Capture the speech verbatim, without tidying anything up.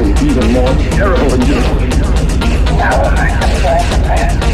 something even more terrible than you. Now I can